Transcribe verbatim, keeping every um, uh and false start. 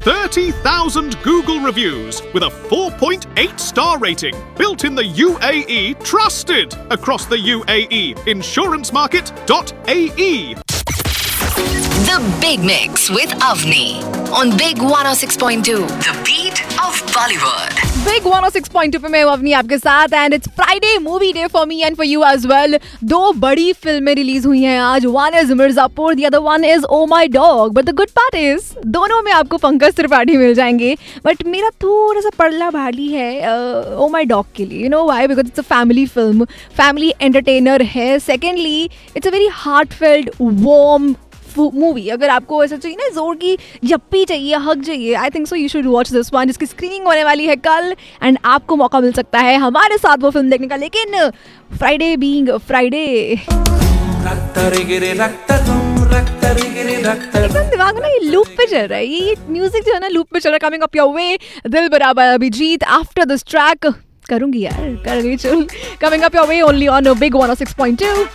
thirty thousand Google reviews with a four point eight star rating. Built in the U A E, trusted across the U A E. insurance market dot A E. The Big Mix with Avni on Big one oh six point two. The beat of Bollywood. Big one oh six point two पे मैं हूँ अवनी आपके साथ and it's Friday movie day for me and for you as well. दो बड़ी फिल्में release हुई हैं आज. One is Mirzapur, the other one is oh my dog. But the good part is दोनों में आपको पंकज त्रिपाठी मिल जाएंगे. बट मेरा थोड़ा सा पड़ला भारी है ओ माय डॉग के लिए. You know why? Because it's a family film, family entertainer है. Secondly it's a very heartfelt warm movie. अगर आपको ऐसा चाहिए ना, जोर की यप्पी चाहिए, हक चाहिए, I think so you should watch this one. जिसकी स्क्रीनिंग होने वाली है कल एंड आपको मौका मिल सकता है हमारे साथ वो फिल्म देखने का. लेकिन फ्राइडे बीइंग फ्राइडे एकदम दिमाग में ना ये लूप पे चल रहा है. ये म्यूजिक जो है ना लूप पे चल रहा है. कमिंग अप योर वे, दिल बराबर अभिजीत. आफ्टर दिस ट्रैक करूंगी यार, कर गई चल. Coming up your way only on big one oh six point two.